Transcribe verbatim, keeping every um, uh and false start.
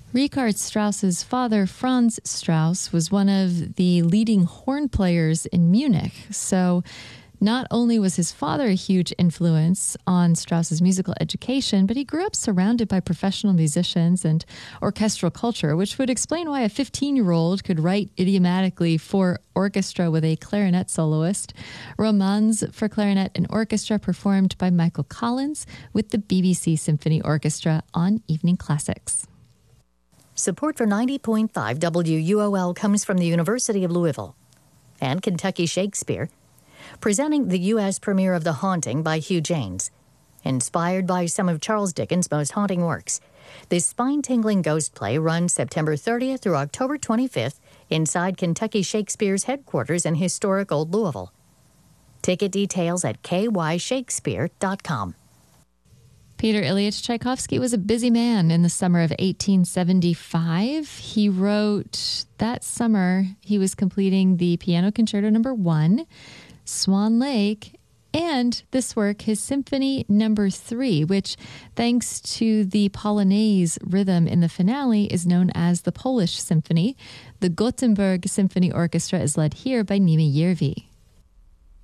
Richard Strauss's father, Franz Strauss, was one of the leading horn players in Munich. So not only was his father a huge influence on Strauss's musical education, but he grew up surrounded by professional musicians and orchestral culture, which would explain why a fifteen-year-old could write idiomatically for orchestra with a clarinet soloist. Romans for clarinet and orchestra performed by Michael Collins with the B B C Symphony Orchestra on Evening Classics. Support for ninety point five W U O L comes from the University of Louisville and Kentucky Shakespeare, presenting the U S premiere of The Haunting by Hugh Janes. Inspired by some of Charles Dickens' most haunting works, this spine-tingling ghost play runs September thirtieth through October twenty-fifth inside Kentucky Shakespeare's headquarters in historic Old Louisville. Ticket details at k y shakespeare dot com. Peter Ilyich Tchaikovsky was a busy man in the summer of eighteen seventy-five. He wrote that summer he was completing the Piano Concerto Number One, Swan Lake, and this work, his Symphony Number Three, which, thanks to the Polonaise rhythm in the finale, is known as the Polish Symphony. The Gothenburg Symphony Orchestra is led here by Nima Järvi.